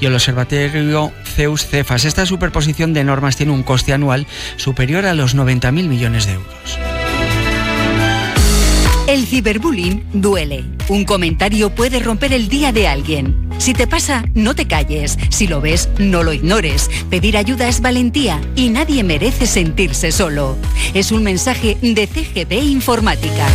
y el Observatorio Zeus-Cefas. Esta superposición de normas tiene un coste anual superior a los 90.000 millones de euros. El ciberbullying duele. Un comentario puede romper el día de alguien. Si te pasa, no te calles. Si lo ves, no lo ignores. Pedir ayuda es valentía y nadie merece sentirse solo. Es un mensaje de CGP Informática.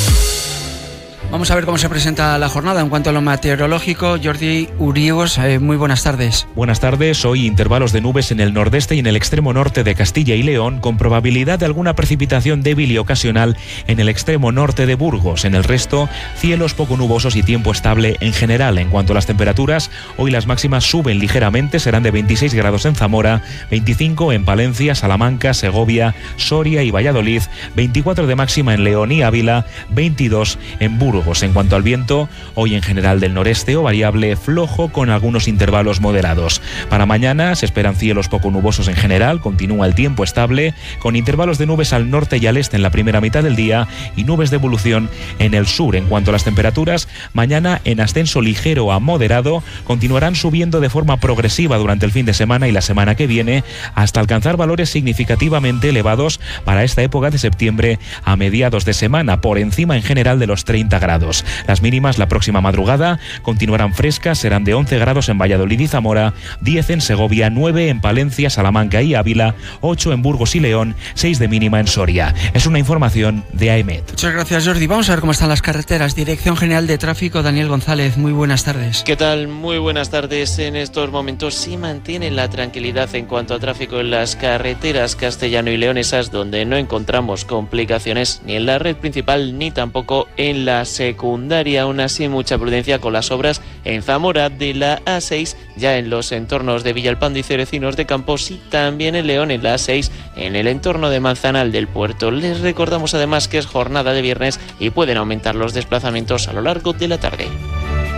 Vamos a ver cómo se presenta la jornada en cuanto a lo meteorológico. Jordi Uriegos, muy buenas tardes. Buenas tardes. Hoy intervalos de nubes en el nordeste y en el extremo norte de Castilla y León, con probabilidad de alguna precipitación débil y ocasional en el extremo norte de Burgos. En el resto, cielos poco nubosos y tiempo estable en general. En cuanto a las temperaturas, hoy las máximas suben ligeramente, serán de 26 grados en Zamora, 25 en Palencia, Salamanca, Segovia, Soria y Valladolid, 24 de máxima en León y Ávila, 22 en Burgos. En cuanto al viento, hoy en general del noreste o variable flojo con algunos intervalos moderados. Para mañana se esperan cielos poco nubosos en general, continúa el tiempo estable, con intervalos de nubes al norte y al este en la primera mitad del día y nubes de evolución en el sur. En cuanto a las temperaturas, mañana en ascenso ligero a moderado, continuarán subiendo de forma progresiva durante el fin de semana y la semana que viene, hasta alcanzar valores significativamente elevados para esta época de septiembre a mediados de semana, por encima en general de los 30 grados. Las mínimas la próxima madrugada continuarán frescas, serán de 11 grados en Valladolid y Zamora, 10 en Segovia, 9 en Palencia, Salamanca y Ávila, 8 en Burgos y León, 6 de mínima en Soria. Es una información de AEMET. Muchas gracias, Jordi. Vamos a ver cómo están las carreteras. Dirección General de Tráfico, Daniel González, muy buenas tardes. ¿Qué tal? Muy buenas tardes. En estos momentos sí mantiene la tranquilidad en cuanto a tráfico en las carreteras castellano y leonesas, donde no encontramos complicaciones ni en la red principal ni tampoco en la secundaria. Aún así, mucha prudencia con las obras en Zamora de la A6, ya en los entornos de Villalpando y Cerecinos de Campos, y también en León en la A6 en el entorno de Manzanal del Puerto. Les recordamos además que es jornada de viernes y pueden aumentar los desplazamientos a lo largo de la tarde.